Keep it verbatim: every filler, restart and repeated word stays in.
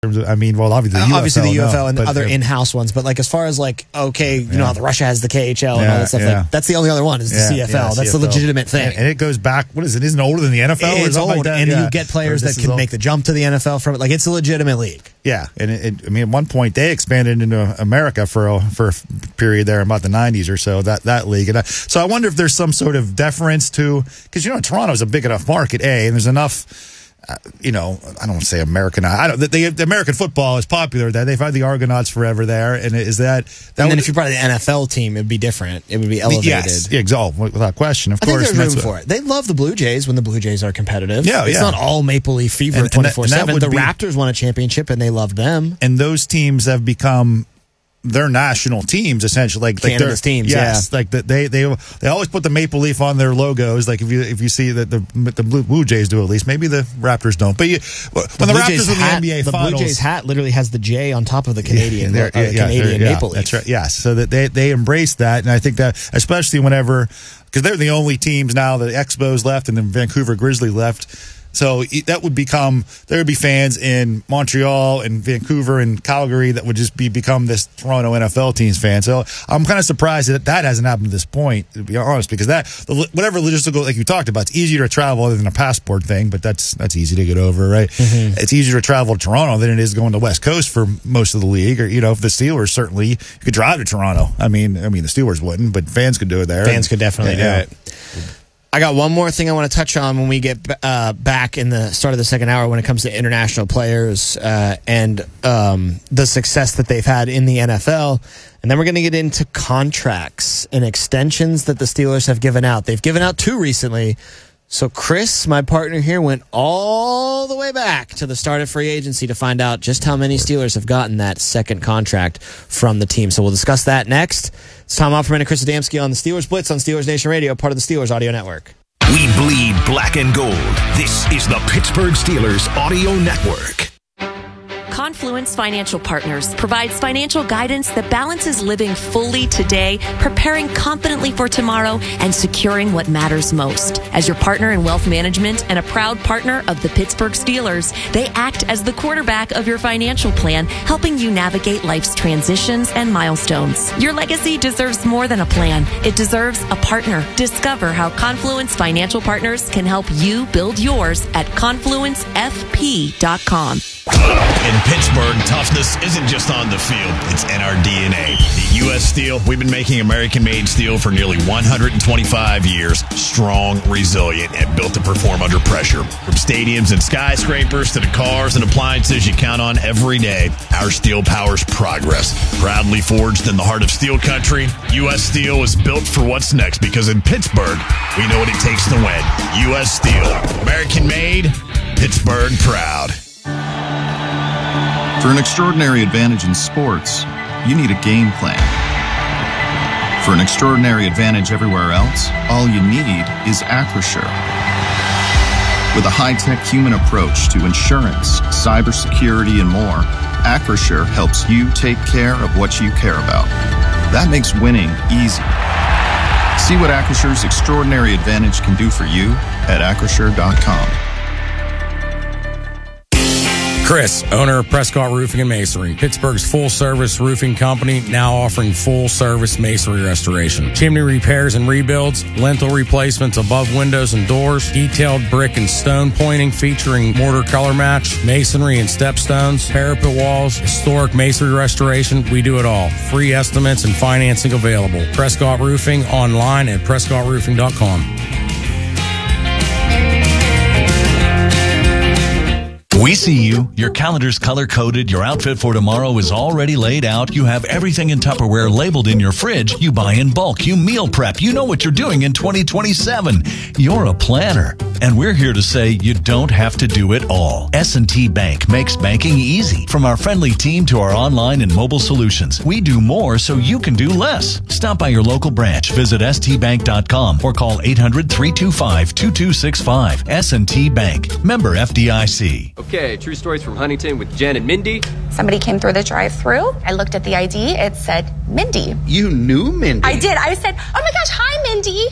I mean, well, obviously the uh, U F L, obviously the U F L no, and but, other uh, in-house ones, but like as far as like okay, you Yeah. know, how the Russia has the K H L and Yeah, all that stuff. yeah. Like that's the only other one is the Yeah, C F L. yeah, That's C F L. the legitimate thing. And, and it goes back. What is it? Isn't it older than the N F L? or It's something old, like that? and Yeah. you get players Or this that is can all- make the jump to the N F L from it. Like it's a legitimate league. Yeah, and it, it, I mean, at one point they expanded into America for a, for a period there, about the nineties or so. That that league, and I, so I wonder if there's some sort of deference to because you know Toronto's a big enough market, a, and there's enough. Uh, you know, I don't want to say American. I don't. The, the American football is popular there. They've had the Argonauts forever there, and is that? that And then would, if you brought an N F L team, it'd be different. It would be elevated. yes, yeah, oh, without question, of I think course. there's and that's room what- for it. They love the Blue Jays when the Blue Jays are competitive. Yeah, it's yeah. not all Maple Leaf fever And- and that- and that twenty-four seven. would The be- Raptors won a championship and they loved them. And those teams have become their national teams essentially, like like Canada's they're- teams, Yes, yeah. like the, they they they always put the maple leaf on their logos. Like if you if you see that the the Blue, Blue Jays do at least, maybe the Raptors don't. But you, when the, Blue Raptors Jays win the hat, N B A the finals, Blue Jays hat literally has the J on top of the Canadian, Yeah, uh, they're- the yeah, Canadian they're- yeah, Maple Leaf. That's right. Yes, so that they they embrace that, and I think that especially whenever because they're the only teams now the Expos left and the Vancouver Grizzlies left. So that would become there would be fans in Montreal and Vancouver and Calgary that would just be become this Toronto N F L team's fan. So I'm kind of surprised that that hasn't happened to this point, to be honest, because that the, whatever logistical like you talked about, it's easier to travel other than a passport thing, but that's that's easy to get over, right? Mm-hmm. It's easier to travel to Toronto than it is going to West Coast for most of the league, or you know, if the Steelers certainly you could drive to Toronto. I mean, I mean the Steelers wouldn't, but fans could do it there. Fans and, could definitely yeah, do it. I got one more thing I want to touch on when we get uh, back in the start of the second hour when it comes to international players uh, and um, the success that they've had in the N F L. And then we're going to get into contracts and extensions that the Steelers have given out. They've given out two recently. So Chris, my partner here, went all the way back to the start of free agency to find out just how many Steelers have gotten that second contract from the team. So we'll discuss that next. It's Tom Opperman and Chris Adamski on the Steelers Blitz on Steelers Nation Radio, part of the Steelers Audio Network. We bleed black and gold. This is the Pittsburgh Steelers Audio Network. Confluence Financial Partners provides financial guidance that balances living fully today, preparing confidently for tomorrow, and securing what matters most. As your partner in wealth management and a proud partner of the Pittsburgh Steelers, they act as the quarterback of your financial plan, helping you navigate life's transitions and milestones. Your legacy deserves more than a plan. It deserves a partner. Discover how Confluence Financial Partners can help you build yours at confluence f p dot com. In Pittsburgh, toughness isn't just on the field, it's in our D N A. At U S Steel, we've been making American-made steel for nearly one hundred twenty-five years. Strong, resilient, and built to perform under pressure. From stadiums and skyscrapers to the cars and appliances you count on every day, our steel powers progress. Proudly forged in the heart of steel country, U S Steel is built for what's next because in Pittsburgh, we know what it takes to win. U S Steel, American-made, Pittsburgh proud. For an extraordinary advantage in sports, you need a game plan. For an extraordinary advantage everywhere else, all you need is Acrisure. With a high-tech human approach to insurance, cybersecurity, and more, Acrisure helps you take care of what you care about. That makes winning easy. See what Acrisure's extraordinary advantage can do for you at acrisure dot com. Chris, owner of Prescott Roofing and Masonry, Pittsburgh's full-service roofing company, now offering full-service masonry restoration, chimney repairs and rebuilds, lintel replacements above windows and doors, detailed brick and stone pointing featuring mortar color match, masonry and stepstones, parapet walls, historic masonry restoration. We do it all. Free estimates and financing available. Prescott Roofing online at prescott roofing dot com. We see you. Your calendar's color-coded. Your outfit for tomorrow is already laid out. You have everything in Tupperware labeled in your fridge. You buy in bulk. You meal prep. You know what you're doing in twenty twenty-seven. You're a planner. And we're here to say you don't have to do it all. S and T Bank makes banking easy. From our friendly team to our online and mobile solutions, we do more so you can do less. Stop by your local branch. Visit s t bank dot com or call eight hundred, three two five, two two six five. S and T Bank. Member F D I C. Okay, true stories from Huntington with Jen and Mindy. Somebody came through the drive-thru. I looked at the I D. It said Mindy. You knew Mindy? I did. I said, oh my gosh, hi, Mindy.